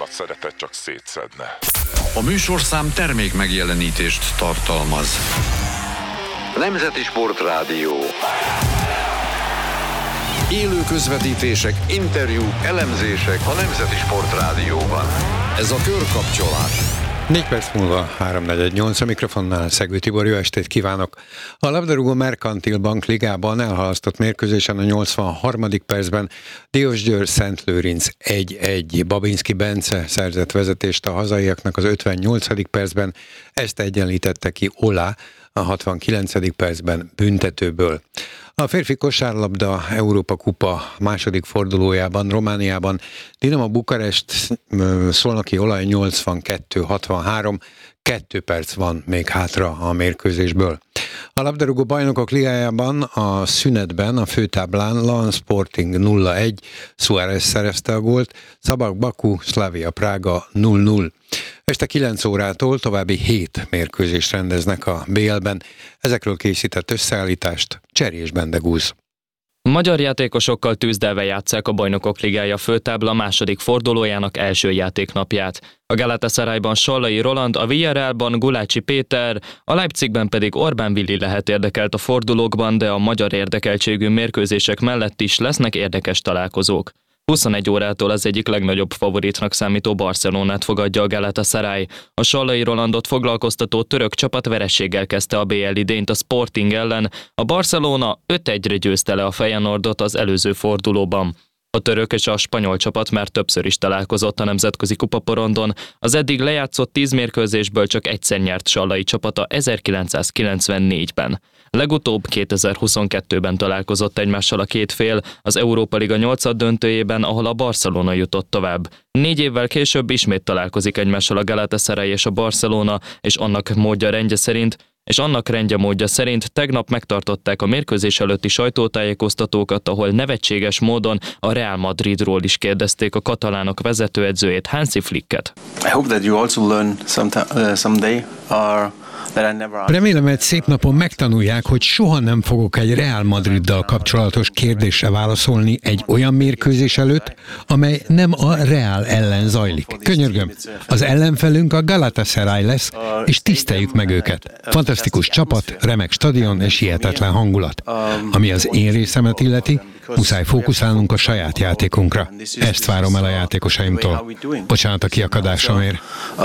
a szeretet csak szétszedne. A műsorszám termék megjelenítést tartalmaz. Nemzeti Sport Rádió. Élő közvetítések, Interjúk, elemzések a Nemzeti Sport Rádióban. ez a Körkapcsolás. 4 perc múlva 3:48 a mikrofonnál Szegő Tibor, jó estét kívánok! A labdarúgó Merkantil Bank ligában elhalasztott mérkőzésen a 83. percben Diósgyőr Szent Lőrinc 1-1. Babinszki Bence szerzett vezetést a hazaiaknak az 58. percben, ezt egyenlítette ki Ola a 69. percben büntetőből. A férfi kosárlabda Európa Kupa második fordulójában Romániában Dinamo Bukarest Szolnoki Olaj 82-63, 2 perc van még hátra a mérkőzésből. A labdarúgó bajnokok ligájában a szünetben a főtáblán Lan Sporting 0-1, Suárez szerezte a gólt, Szabak Baku, Slavia Prága 0-0. Este 9 órától további 7 mérkőzést rendeznek a BL-ben. Ezekről készített összeállítást Cserés Bendegúz. Magyar játékosokkal tűzdelve játsszák a Bajnokok Ligája főtábla második fordulójának első játéknapját. A Galatasarayban Sallai Roland, a Villarrealban Gulácsi Péter, a Leipzigben pedig Orbán Willi lehet érdekelt a fordulókban, de a magyar érdekeltségű mérkőzések mellett is lesznek érdekes találkozók. 21 órától az egyik legnagyobb favoritnak számító Barcelonát fogadja a Galatasaray. A Sallai Rolandot foglalkoztató török csapat vereséggel kezdte a BL idényt a Sporting ellen, a Barcelona 5-1-re győzte le a Feyenoordot az előző fordulóban. A török és a spanyol csapat már többször is találkozott a nemzetközi kupaporondon, az eddig lejátszott 10 mérkőzésből csak egyszer nyert Sallai csapata 1994-ben. Legutóbb 2022-ben találkozott egymással a két fél az Európa Liga 8. döntőjében, ahol a Barcelona jutott tovább. 4 évvel később ismét találkozik egymással a Galatasaray és a Barcelona, és annak rendje módja szerint tegnap megtartották a mérkőzés előtti sajtótájékoztatókat, ahol nevetséges módon a Real Madridról is kérdezték a katalánok vezetőedzőjét, Hansi Flicket. I hope that you also learn someday Remélem, egy szép napon megtanulják, hogy soha nem fogok egy Real Madriddal kapcsolatos kérdésre válaszolni egy olyan mérkőzés előtt, amely nem a Real ellen zajlik. Könyörgöm, az ellenfelünk a Galatasaray lesz, és tiszteljük meg őket. Fantasztikus csapat, remek stadion és hihetetlen hangulat. Ami az én részemet illeti, muszáj fókuszálnunk a saját játékunkra. Ezt várom el a játékosaimtól. Bocsánat a kiakadásomért.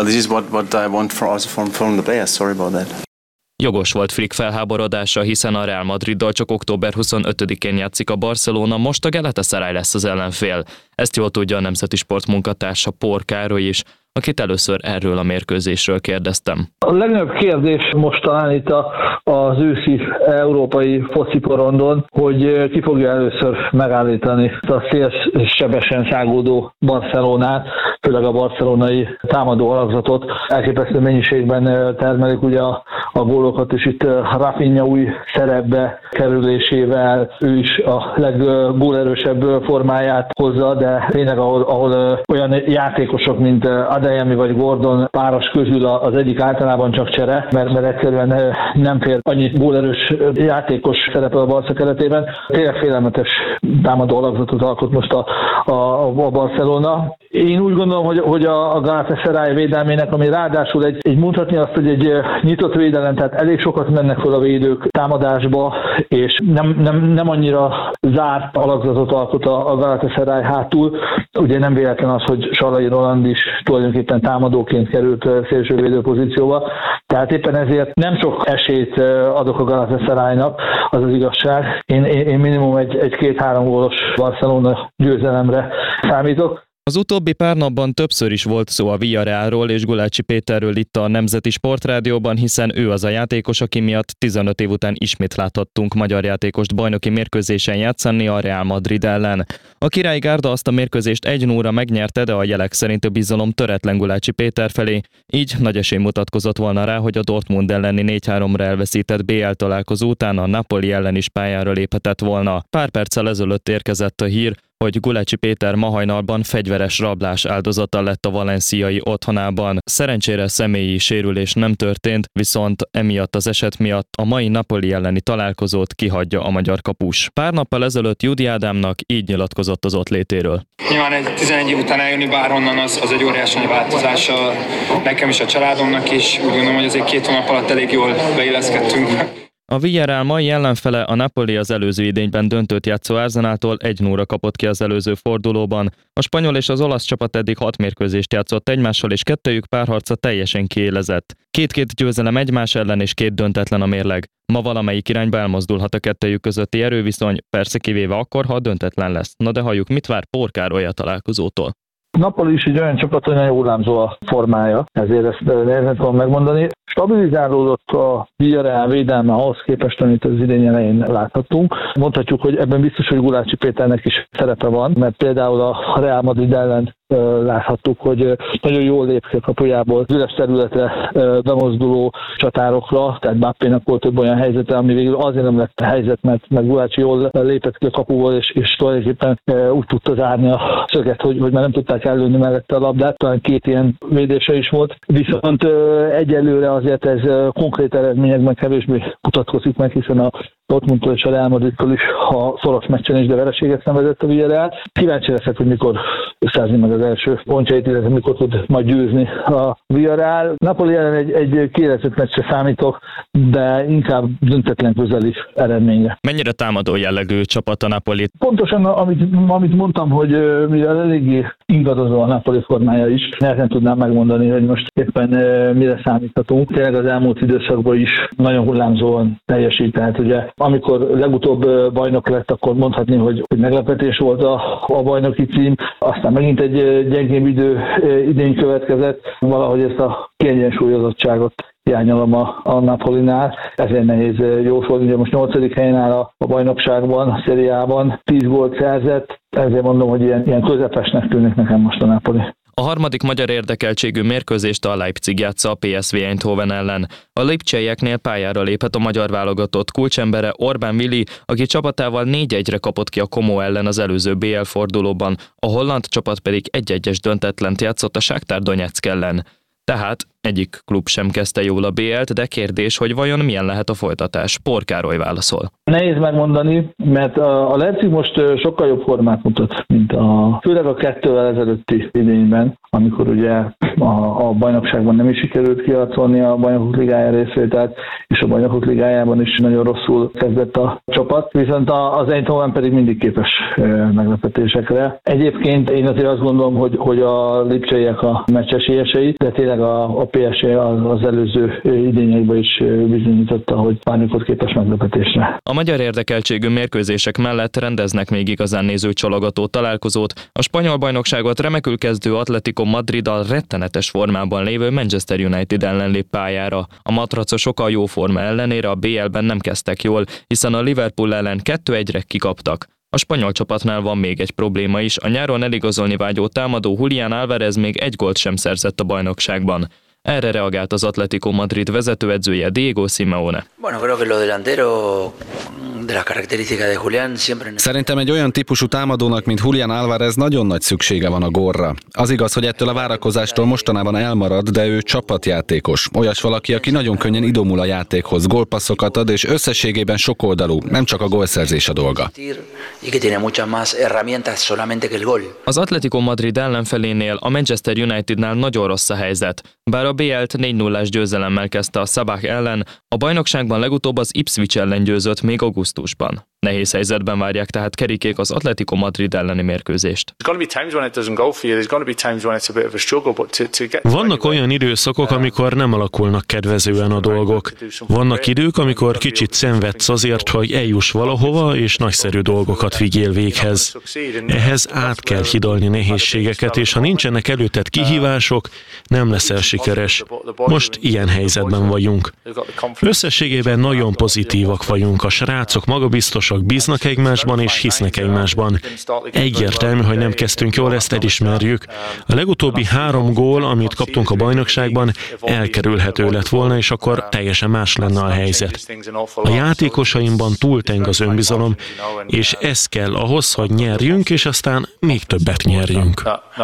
Jogos volt Flick felháborodása, hiszen a Real Madriddal csak október 25-én játszik a Barcelona, most a Galatasaray lesz az ellenfél. Ezt jól tudja a Nemzeti Sport munkatársa Por Károly is, akit először erről a mérkőzésről kérdeztem. A legnagyobb kérdés most talán itt az őszi európai fociporondon, hogy ki fogja először megállítani a szélsebesen szágódó Barcelonát, főleg a barcelonai támadó alakzatot. Elképesztő mennyiségben termelik ugye a gólokat, és itt Rafinha új szerepbe kerülésével ő is a leggólerősebb formáját hozza, de tényleg ahol olyan játékosok, mint Adeyemi vagy Gordon páros közül az egyik általában csak csere, mert egyszerűen nem fér annyi gólerős játékos szerepel a Barca keretében. Tényleg félelmetes támadó alakzatot alkot most a Barcelona. Én úgy gondolom, hogy a Galatasaray védelmének, ami ráadásul egy mondhatni azt, hogy egy nyitott védelem, tehát elég sokat mennek fel a védők támadásba, és nem annyira zárt alakzatot alkot a Galatasaray hátul. Ugye nem véletlen az, hogy Sallai Roland is tulajdonképpen támadóként került szélsővédő pozícióba. Tehát éppen ezért nem sok esélyt adok a Galatasaraynak, az az igazság. Én minimum egy 2-3 gólos Barcelona győzelemre számítok. Az utóbbi pár napban többször is volt szó a Villarrealról és Gulácsi Péterről itt a Nemzeti Sportrádióban, hiszen ő az a játékos, aki miatt 15 év után ismét láthattunk magyar játékost bajnoki mérkőzésen játszani a Real Madrid ellen. A Királyi Gárda azt a mérkőzést 1-0-ra megnyerte, de a jelek szerint a bizalom töretlen Gulácsi Péter felé, így nagy esély mutatkozott volna rá, hogy a Dortmund elleni 4-3-ra elveszített BL találkozó után a Napoli ellen is pályára léphetett volna. Pár perccel ezelőtt érkezett a hír, hogy Gulácsi Péter ma hajnalban fegyveres rablás áldozata lett a valenciai otthonában. Szerencsére személyi sérülés nem történt, viszont emiatt az eset miatt a mai Napoli elleni találkozót kihagyja a magyar kapus. Pár nappal ezelőtt Judi Ádámnak így nyilatkozott az ott létéről. Nyilván egy 11 év után eljönni bárhonnan az egy óriási változás nekem is, a családomnak is. Úgy gondolom, hogy azért 2 hónap alatt elég jól beilleszkedtünk. A Villarreal mai ellenfele, a Napoli az előző idényben döntőt játszó Arsenaltól 1-0-ra kapott ki az előző fordulóban. A spanyol és az olasz csapat eddig 6 mérkőzést játszott egymással, és kettőjük párharca teljesen kiélezett. 2-2 győzelem egymás ellen és 2 döntetlen a mérleg. Ma valamelyik irányba elmozdulhat a kettőjük közötti erőviszony, persze kivéve akkor, ha döntetlen lesz. Na de halljuk, mit vár Pór Károly a találkozótól. Napoli is egy olyan csapat, hogy nagyon hullámzó a formája, ezért ezt nehezen tudom megmondani. Stabilizálódott a Villarreal védelme ahhoz képest, amit az idény elején láthattunk. Mondhatjuk, hogy ebben biztos, hogy Gulácsi Péternek is szerepe van, mert például a Real Madrid ellen láthattuk, hogy nagyon jól lép ki a kapujából az üres területre bemozduló csatárokra, tehát Mbappénak volt több olyan helyzete, ami végül azért nem lett helyzet, mert Gulácsi jól lépett ki a kapuból, és tulajdonképpen úgy tudta zárni a szöget, hogy már nem tudták ellőni mellette a labdát, talán 2 ilyen védése is volt. Viszont egyelőre azért ez konkrét eredményekben kevésbé mutatkozik meg, hiszen a Dortmundtól és a Real Madridtól is, ha szoros meccsen is, de vereséget szenvedett a Villarreal. Kíváncsi leszek, hogy mikor összeázni meg az első pontjait, illetve mikor tud majd győzni a Villarreal. Napoli ellen egy kiélezett meccsre számítok, de inkább döntetlen közeli eredményre. Mennyire támadó jellegű csapat a Napoli? Pontosan, amit mondtam, hogy mivel eléggé ingadozó a Napoli formája is, nehezen tudnám megmondani, hogy most éppen mire számíthatunk. Tényleg az elmúlt időszakban is nagyon hullámzóan teljesít, tehát ugye amikor legutóbb bajnok lett, akkor mondhatni, hogy meglepetés volt a bajnoki cím, aztán megint egy gyengébb idény következett, valahogy ezt a kiegyensúlyozottságot hiányolom a Napolinál, ezért nehéz jósolni, ugye most 8. helyen áll a bajnokságban, a Szériában, 10 gólt szerzett, ezért mondom, hogy ilyen közepesnek tűnik nekem most a Napoli. A harmadik magyar érdekeltségű mérkőzést a Leipzig játsza a PSV Eindhoven ellen. A lipcseieknél pályára lépett a magyar válogatott kulcsembere Orbán Willi, aki csapatával 4-1-re kapott ki a Como ellen az előző BL fordulóban, a holland csapat pedig 1-1-es döntetlent játszott a Shakhtar Donetsk ellen. Tehát egyik klub sem kezdte jól a BL-t, de kérdés, hogy vajon milyen lehet a folytatás. Pór Károly válaszol. Nehéz megmondani, mert a Leipzig most sokkal jobb formát mutat, mint főleg a 2-vel ezelőtti idényben, amikor ugye a bajnokságban nem is sikerült kiharcolni a Bajnokok Ligája részvételt, és a Bajnokok Ligájában is nagyon rosszul kezdett a csapat, viszont az Eindhoven pedig mindig képes meglepetésekre. Egyébként én azért azt gondolom, hogy a lipcseiek a meccs esélyesei, de tényleg a PSG az előző idényekben is bizonyította, hogy bármikor képes meglepetésre. A magyar érdekeltségű mérkőzések mellett rendeznek még igazán nézőcsalogató találkozót. A spanyol bajnokságot remekül kezdő Atletico Madriddal rettenetes formában lévő Manchester United ellen lép pályára. A matracosok a jó forma ellenére a BL-ben nem kezdtek jól, hiszen a Liverpool ellen 2-1-re kikaptak. A spanyol csapatnál van még egy probléma is, a nyáron eligazolni vágyó támadó Julián Álvarez még 1 gólt sem szerzett a bajnokságban. Erre reagált az Atletico Madrid vezetőedzője Diego Simeone. Szerintem egy olyan típusú támadónak, mint Julián Álvarez nagyon nagy szüksége van a gólra. Az igaz, hogy ettől a várakozástól mostanában elmarad, de ő csapatjátékos. Olyas valaki, aki nagyon könnyen idomul a játékhoz, gólpasszokat ad, és összességében sokoldalú, nem csak a gólszerzés a dolga. Az Atletico Madrid ellenfelénél, a Manchester Unitednál nagyon rossz a helyzet. Bár a BL-t 4-0-ás győzelemmel kezdte a Sabah ellen, a bajnokságban legutóbb az Ipswich ellen győzött még augusztusban. Nehéz helyzetben várják tehát Kerikék az Atletico Madrid elleni mérkőzést. Vannak olyan időszakok, amikor nem alakulnak kedvezően a dolgok. Vannak idők, amikor kicsit szenvedsz azért, hogy eljuss valahova, és nagyszerű dolgokat vigyél véghez. Ehhez át kell hidalni nehézségeket, és ha nincsenek előtted kihívások, nem leszel sikeres. sikeres. Most ilyen helyzetben vagyunk. Összességében nagyon pozitívak vagyunk. A srácok magabiztosak, bíznak egymásban és hisznek egymásban. Egyértelmű, hogy nem kezdtünk jól, ezt elismerjük. A legutóbbi 3 gól, amit kaptunk a bajnokságban, elkerülhető lett volna, és akkor teljesen más lenne a helyzet. A játékosaimban túlteng az önbizalom, és ez kell ahhoz, hogy nyerjünk, és aztán még többet nyerjünk.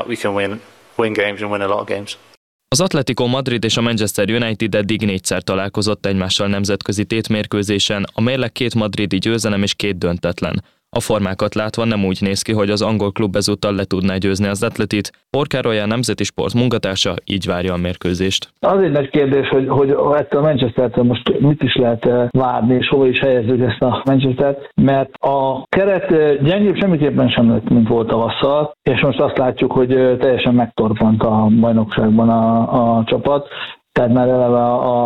Az Atletico Madrid és a Manchester United eddig 4-szer találkozott egymással nemzetközi tétmérkőzésen, a mérleg 2 madridi győzelem és 2 döntetlen. A formákat látva nem úgy néz ki, hogy az angol klub ezúttal le tudná győzni az Atletit. Porkároly, a Nemzeti Sport munkatársa így várja a mérkőzést. Az egy nagy kérdés, hogy ettől a Manchestertől most mit is lehet várni, és hova is helyezzük ezt a Manchestert, mert a keret gyengébb semmiképpen sem lett, mint volt tavasszal, és most azt látjuk, hogy teljesen megtorpant a bajnokságban a csapat. Tehát már eleve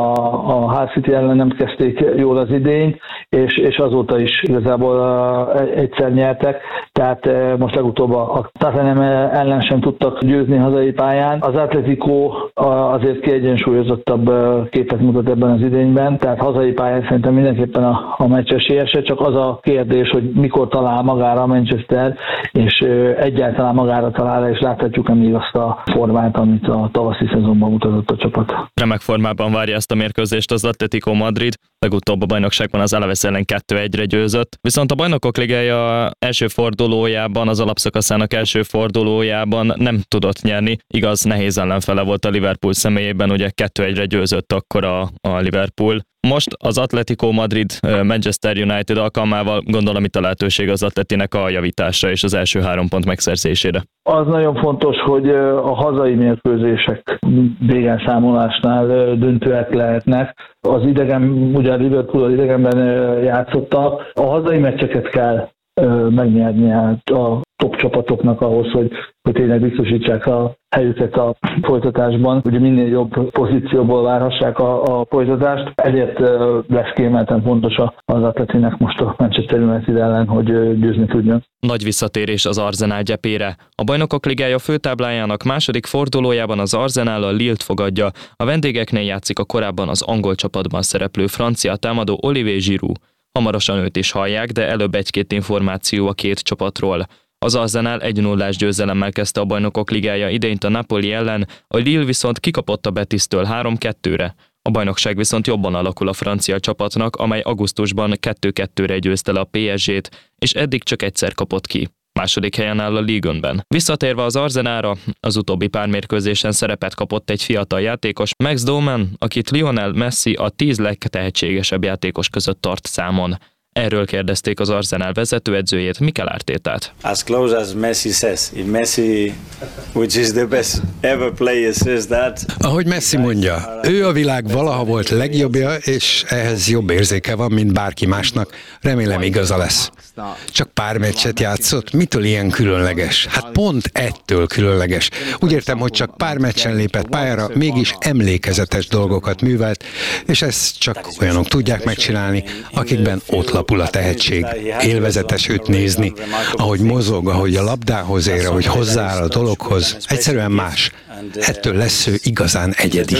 a Hull City ellen nem kezdték jól az idényt, és azóta is igazából egyszer nyertek, tehát most legutóbb a Tottenham ellen sem tudtak győzni hazai pályán. Az Atletico azért kiegyensúlyozottabb képet mutat ebben az idényben, tehát hazai pályán szerintem mindenképpen a meccs esélyese, csak az a kérdés, hogy mikor talál magára a Manchester, és egyáltalán magára talál, és láthatjuk még azt a formát, amit a tavaszi szezonban mutatott a csapat. Remek formában várja ezt a mérkőzést az Atletico Madrid, legutóbb a bajnokságban az Alaves ellen 2-1-re győzött. Viszont a Bajnokok Ligája első fordulójában, az alapszakaszának első fordulójában nem tudott nyerni. Igaz, nehéz ellenfele volt a Liverpool személyében, ugye 2-1-re győzött akkor a Liverpool. Most az Atletico Madrid Manchester United alkalmával gondolom itt a lehetőség az Atletinek a javításra és az első 3 pont megszerzésére. Az nagyon fontos, hogy a hazai mérkőzések végelszámolásnál döntőek lehetnek. Az idegen, ugye a Liverpool az idegenben játszottak, a hazai meccseket kell megnyerni a top csapatoknak ahhoz, hogy tényleg biztosítsák a helyüket a folytatásban, ugye minél jobb pozícióból várhassák a folytatást. Ezért lesz kiemelten fontos az Atletinek most a Manchester United ellen, hogy győzni tudjon. Nagy visszatérés az Arsenal gyepére. A Bajnokok Ligája főtáblájának második fordulójában az Arsenal a Lille-t fogadja. A vendégeknél játszik a korábban az angol csapatban szereplő francia támadó Olivier Giroud. Hamarosan őt is hallják, de előbb 1-2 információ a 2 csapatról. Az Arsenal 1-0-ás győzelemmel kezdte a Bajnokok Ligája idényt a Napoli ellen, a Lille viszont kikapott a Betistől 3-2-re. A bajnokság viszont jobban alakul a francia csapatnak, amely augusztusban 2-2-re győzte le a PSG-t, és eddig csak egyszer kapott ki. Második helyen áll a Ligue 1-ben. Visszatérve az Arsenalra, az utóbbi pár mérkőzésen szerepet kapott egy fiatal játékos, Max Doman, akit Lionel Messi a 10 legtehetségesebb játékos között tart számon. Erről kérdezték az Arsenal vezetőedzőjét, Mikel Artétát. As close as Messi says. If Messi, which is the best ever player, says that. Ahogy Messi mondja, ő a világ valaha volt legjobbja, és ehhez jobb érzéke van, mint bárki másnak. Remélem igaza lesz. Csak pár meccset játszott? Mitől ilyen különleges? Hát pont ettől különleges. Úgy értem, hogy csak pár meccsen lépett pályára, mégis emlékezetes dolgokat művelt, és ezt csak olyanok tudják megcsinálni, akikben ott lapul a tehetség. Élvezetes őt nézni, ahogy mozog, ahogy a labdához ér, ahogy hozzááll a dologhoz. Egyszerűen más. Ettől lesz ő igazán egyedi.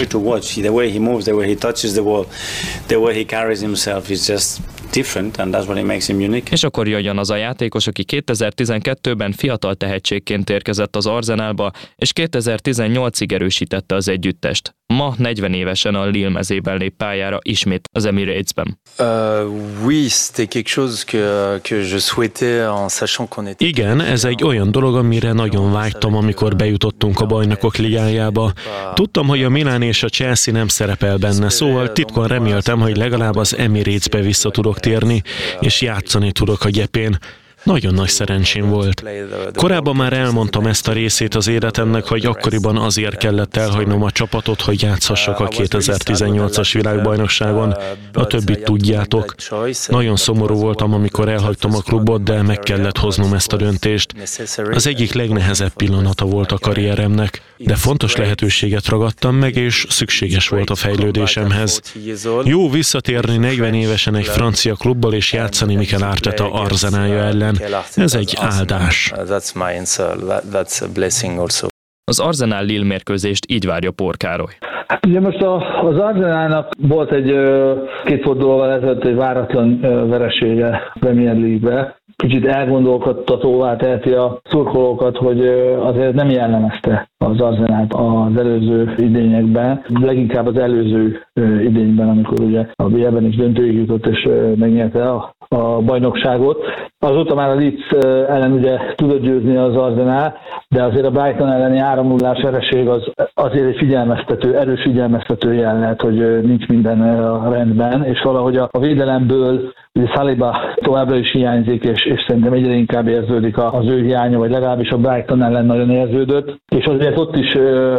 És akkor jöjjön az a játékos, aki 2012-ben fiatal tehetségként érkezett az Arsenalba, és 2018-ig erősítette az együttest. Ma 40 évesen a Lille mezében lép pályára ismét az Emirates-ben. Igen, ez egy olyan dolog, amire nagyon vágytam, amikor bejutottunk a Bajnokok Ligájába. Tudtam, hogy a Milan és a Chelsea nem szerepel benne, szóval titkon reméltem, hogy legalább az Emirates-be vissza tudok térni, és játszani tudok a gyepén. Nagyon nagy szerencsém volt. Korábban már elmondtam ezt a részét az életemnek, hogy akkoriban azért kellett elhagynom a csapatot, hogy játszhassak a 2018-as világbajnokságon. A többit tudjátok. Nagyon szomorú voltam, amikor elhagytam a klubot, de meg kellett hoznom ezt a döntést. Az egyik legnehezebb pillanata volt a karrieremnek, de fontos lehetőséget ragadtam meg, és szükséges volt a fejlődésemhez. Jó visszatérni 40 évesen egy francia klubból és játszani Mikel Arteta Arsenalja ellen. Ez egy áldás. Az Arsenal Lille mérkőzést így várja Por Károly. Hát ugye most az Arsenalnak volt egy két fordulóval ezelőtt egy váratlan veresége Premier League-be. Kicsit elgondolkodtatóvá teheti a szurkolókat, hogy azért nem jellemezte az Arsenalt az előző idényekben, leginkább az előző idényben, amikor ugye a BL-ben is döntőig jutott és megnyerte a bajnokságot. Azóta már a Leeds ellen ugye tudott győzni az Arsenal, de azért a Brighton elleni 3-0-ás vereség az azért egy figyelmeztető, erős figyelmeztető jel lehet, hogy nincs minden rendben, és valahogy a védelemből ugye Saliba továbbra is hiányzik, és szerintem egyre inkább érződik az ő hiánya, vagy legalábbis a Brighton ellen nagyon érződött, és azért ott is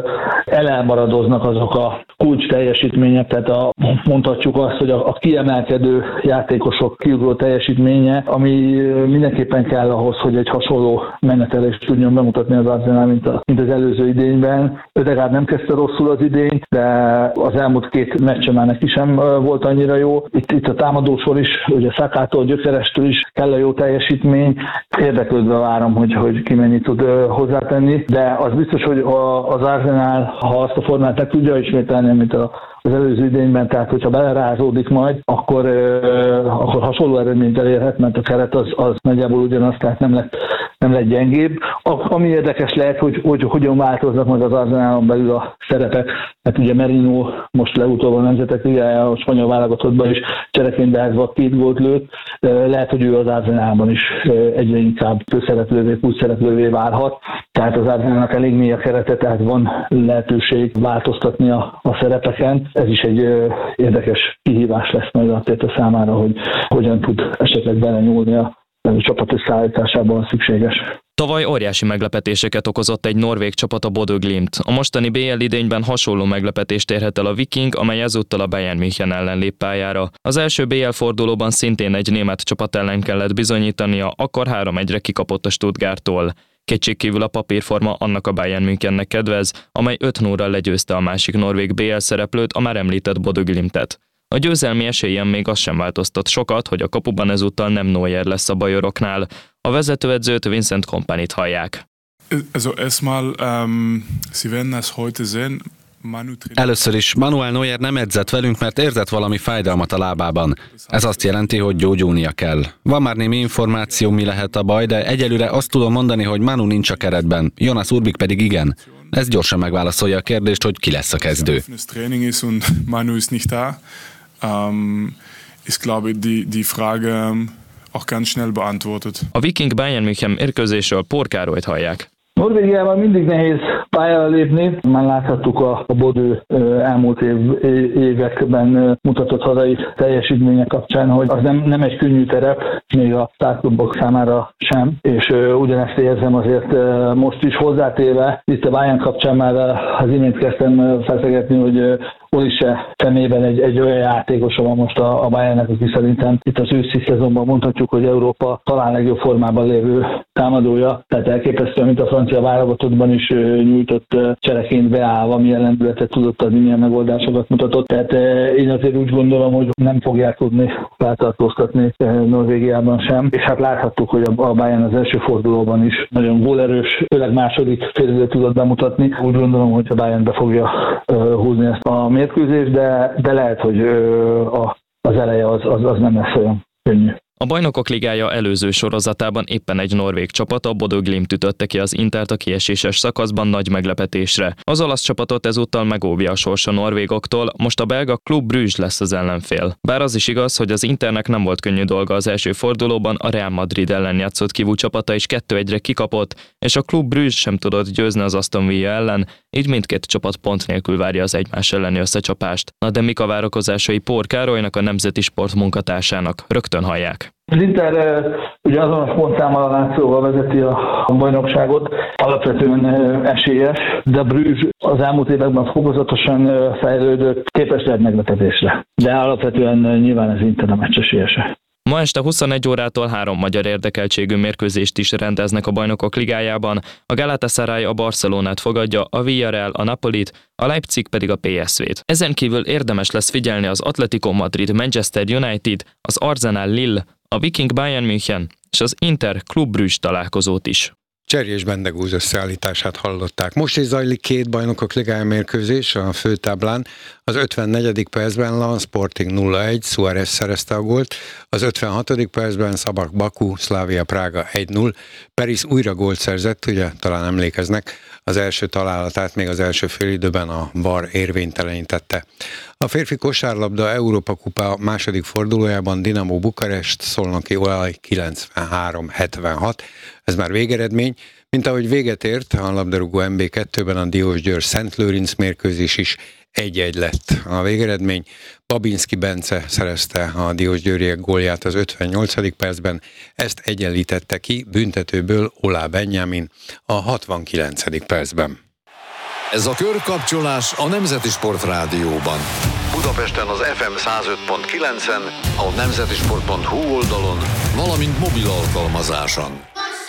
elmaradoznak azok a kulcs teljesítmények, tehát mondhatjuk azt, hogy a kiemelkedő játékosok kiugró teljesítménye, ami mindenképpen kell ahhoz, hogy egy hasonló menetelést tudjon bemutatni az Arsenal, mint az előző idényben. Ödegaard nem kezdte rosszul az idényt, de az elmúlt két meccsen már neki sem volt annyira jó. Itt a támadósor is, ugye Sakától, Gyökerestől is kell a jó teljesítmény. Érdeklődve várom, hogy ki mennyit tud hozzátenni, de az biztos, hogy az Arsenal, ha azt a formát meg tudja ismételni, mint az előző idényben, tehát hogyha belerázódik majd, akkor hasonló eredményt elérhet, mert a keret az nagyjából ugyanaz, tehát nem lett gyengébb. Ami érdekes lehet, hogy hogyan változnak meg az Arsenalon belül a szerepek. Hát ugye Merino most legutóbb a Nemzetek Ligája, a spanyol válogatottban is csereként beállva 2 gólt lőtt. Lehet, hogy ő az Arsenalban is egyre inkább főszereplővé, kulcsszereplővé válhat. Tehát az Arsenalnak elég mély a kerete, tehát van lehetőség változtatni a szerepeken. Ez is egy érdekes kihívás lesz majd a Téta számára, hogy hogyan tud esetleg belenyúlni a csapat összeállításában, ha szükséges. Tavaly óriási meglepetéseket okozott egy norvég csapat, a Bodø Glimt. A mostani BL idényben hasonló meglepetést érhet el a Viking, amely ezúttal a Bayern München ellen lép pályára. Az első BL fordulóban szintén egy német csapat ellen kellett bizonyítania, akkor 3-1-re kikapott a Stuttgarttól. Kétségkívül a papírforma annak a Bayern Münchennek kedvez, amely 5-0-ra legyőzte a másik norvég BL szereplőt, a már említett Bodø Glimtet. A győzelmi esélyen még az sem változtat sokat, hogy a kapuban ezúttal nem Neuer lesz a bajoroknál. A vezetőedzőt, Vincent Kompanyt hallják. Először is Manuel Neuer nem edzett velünk, mert érzett valami fájdalmat a lábában. Ez azt jelenti, hogy gyógyulnia kell. Van már némi információ, mi lehet a baj, de egyelőre azt tudom mondani, hogy Manu nincs a keretben, Jonas Urbik pedig igen. Ez gyorsan megválaszolja a kérdést, hogy ki lesz a kezdő. A Viking Bayern München mérkőzésről Por Károlyt hallják. Norvégiában mindig nehéz pályára lépni. Már láthattuk a Bodø elmúlt években mutatott hazai teljesítménye kapcsán, hogy az nem egy könnyű terep, még a sztárklubok számára sem, és ugyanezt érzem azért most is hozzátéve. Itt a Bayern kapcsán már az imént kezdtem feszegetni, hogy Olise szemében egy olyan játékosa van most a Bayernnek, aki szerintem itt az őszi szezonban mondhatjuk, hogy Európa talán legjobb formában lévő támadója, tehát elképesztő, mint a francia válogatottban is nyújtott csereként beállva, milyen lendületet tudott adni, milyen megoldásokat mutatott. Tehát én azért úgy gondolom, hogy nem fogják tudni feltartóztatni Norvégiában sem, és hát láthattuk, hogy a Bayern az első fordulóban is nagyon gólerős, főleg második félidőt tudott bemutatni. Úgy gondolom, hogy a Bayern be fogja húzni ezt a mérkőzést, de lehet, hogy az eleje az nem lesz olyan könnyű. A Bajnokok Ligája előző sorozatában éppen egy norvég csapat, a Bodø Glimt ütötte ki az Intert a kieséses szakaszban nagy meglepetésre. Az olasz csapatot ezúttal megóvja a sors a norvégoktól, most a belga Club Brugge lesz az ellenfél. Bár az is igaz, hogy az Internek nem volt könnyű dolga az első fordulóban, a Real Madrid ellen játszott kívül csapata is 2-1-re kikapott, és a Club Brugge sem tudott győzni az Aston Villa ellen, így mindkét csapat pont nélkül várja az egymás elleni összecsapást. Na de mik a várakozásai Por Károlynak, a Nemzeti Sport munkatársának? Rögtön hallják. Az Inter ugye azonos pontszámmal a Lációval vezeti a bajnokságot, alapvetően esélyes, de Brugge az elmúlt években fokozatosan fejlődött, képes lehet meglepetésre. De alapvetően nyilván az Inter a meccs esélyese. Ma este 21 órától 3 magyar érdekeltségű mérkőzést is rendeznek a Bajnokok Ligájában. A Galatasaray a Barcelonát fogadja, a Villarreal a Napolit, a Leipzig pedig a PSV-t. Ezen kívül érdemes lesz figyelni az Atletico Madrid Manchester United, az Arsenal Lille, a Viking Bayern München és az Inter Club Brugge találkozót is. Cserjés Bendegúz összeállítását hallották. Most is zajlik 2 bajnokok ligája mérkőzés a főtáblán. Az 54. percben Lan Sporting 0-1, Suárez szerezte a gólt. Az 56. percben Szabak Baku, Slavia Prága 1-0. Peris újra gólt szerzett, ugye talán emlékeznek, az első találatát még az első félidőben a VAR érvénytelenítette. A férfi kosárlabda Európa kupa második fordulójában Dinamo Bukarest Szolnoki Olaj 93-76. Ez már végeredmény, mint ahogy véget ért a labdarúgó MB2-ben a Diósgyőr Szent Lőrinc mérkőzés is 1-1 lett a végeredmény. Babinski Bence szerezte a diósgyőriek gólját az 58. percben, ezt egyenlítette ki büntetőből Olá Benjamin a 69. percben. Ez a körkapcsolás a Nemzeti Sport Rádióban. Budapesten az FM 105.9-en, a nemzetisport.hu oldalon, valamint mobil alkalmazáson.